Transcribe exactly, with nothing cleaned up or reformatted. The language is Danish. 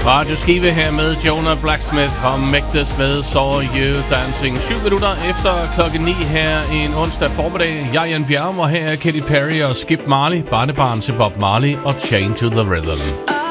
Radio Skive her med Jonah Blacksmith og Mægtes med Saw You Dancing. Syv minutter efter klokken ni her en onsdag formiddag. Jeg er Jan Bjerg, og her er Katy Perry og Skip Marley, barnebarn til Bob Marley og Chain to the Rhythm.